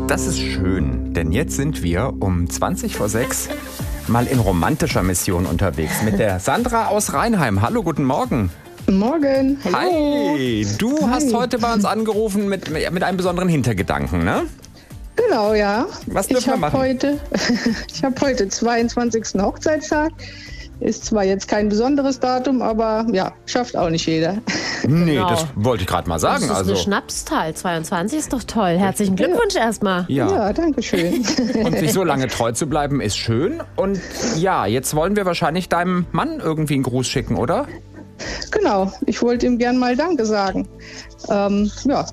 Das ist schön, denn jetzt sind wir um 20:06 mal in romantischer Mission unterwegs mit der Sandra aus Rheinheim. Hallo, guten Morgen. Morgen. Hallo. Hi, du hast heute bei uns angerufen mit einem besonderen Hintergedanken, ne? Genau, ja. Was dürfen wir machen? Ich habe heute 22. Hochzeitstag. Ist zwar jetzt kein besonderes Datum, aber ja, schafft auch nicht jeder. Nee, Genau. das wollte ich gerade mal sagen. Das ist eine Schnapszahl. 22 ist doch toll. Herzlichen Glückwunsch erstmal. Ja. Danke schön. Und sich so lange treu zu bleiben, ist schön. Und ja, jetzt wollen wir wahrscheinlich deinem Mann irgendwie einen Gruß schicken, oder? Genau, ich wollte ihm gern mal Danke sagen. Ja,